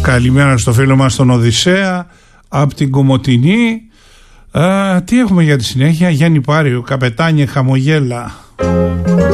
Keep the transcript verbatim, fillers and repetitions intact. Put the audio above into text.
Καλημέρα στο φίλο μας τον Οδυσσέα από την Κομοτηνή. Α, τι έχουμε για τη συνέχεια? Γιάννη Πάριο, καπετάνιε χαμογέλα.